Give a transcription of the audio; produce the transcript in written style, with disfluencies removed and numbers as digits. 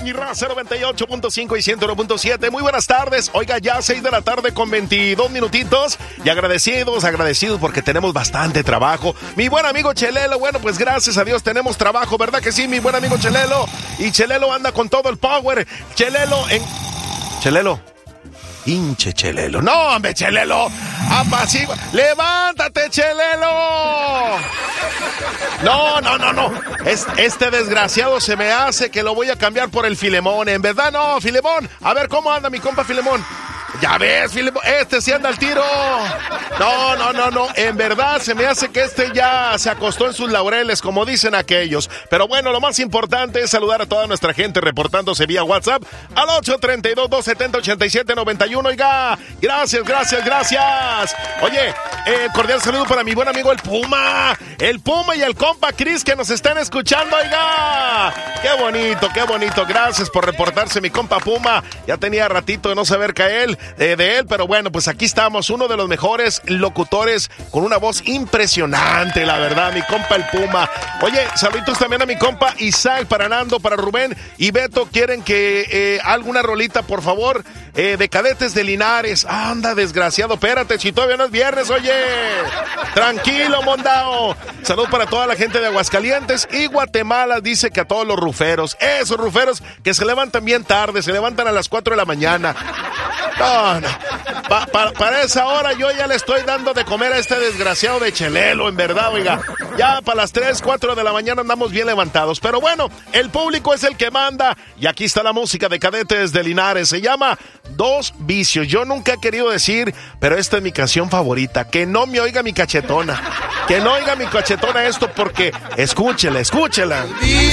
Raza 98.5 y 101.7. Muy buenas tardes. Oiga, ya 6 de la tarde con 22 minutitos. Y agradecidos porque tenemos bastante trabajo. Mi buen amigo Chelelo, bueno, pues gracias a Dios tenemos trabajo, ¿verdad que sí, mi buen amigo Chelelo? Y Chelelo anda con todo el power. Chelelo. Hinche Chelelo. No, hombre, Chelelo. Apacigua. ¡Levántate, Chelelo! No. Este desgraciado se me hace que lo voy a cambiar por el Filemón. En verdad, no, Filemón. A ver, ¿cómo anda mi compa Filemón? Ya ves, Filemón, este sí anda al tiro. No. En verdad se me hace que este ya se acostó en sus laureles, como dicen aquellos. Pero bueno, lo más importante es saludar a toda nuestra gente reportándose vía WhatsApp al 832-270-8791. Oiga, gracias. Oye, cordial saludo para mi buen amigo el Puma y el compa Cris que nos están escuchando. Oiga, qué bonito. Gracias por reportarse, mi compa Puma. Ya tenía ratito de no saber de él, pero bueno, pues aquí estamos, uno de los mejores locutores con una voz impresionante, la verdad, mi compa el Puma. Oye, saluditos también a mi compa Isaac, para Nando, para Rubén y Beto. Quieren que alguna rolita, por favor, de Cadetes de Linares. Anda, desgraciado, espérate, si todavía no es viernes, oye. Tranquilo, mondao. Salud para toda la gente de Aguascalientes y Guatemala. Dice que a todos los ruferos, esos ruferos que se levantan bien tarde, se levantan a las 4 de la mañana. No. Para esa hora yo ya le estoy dando de comer a este desgraciado de Chelelo, en verdad, oiga. Ya para las 3, 4 de la mañana andamos bien levantados. Pero bueno, el público es el que manda. Y aquí está la música de Cadetes de Linares. Se llama Dos Vicios. Yo nunca he querido decir, pero esta es mi canción favorita. Que no me oiga mi cachetona. Que no oiga mi cachetona esto porque escúchela. Vicio